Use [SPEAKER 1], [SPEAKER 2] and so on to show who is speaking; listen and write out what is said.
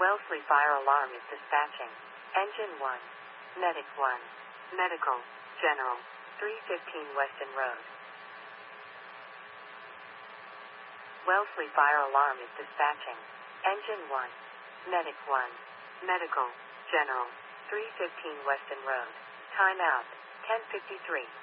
[SPEAKER 1] Wellesley Fire Alarm is dispatching. Engine 1. Medic 1. Medical. General. 315 Weston Road. Wellesley Fire Alarm is dispatching. Engine 1. Medic 1. Medical. General. 315 Weston Road. Time out. 10:53.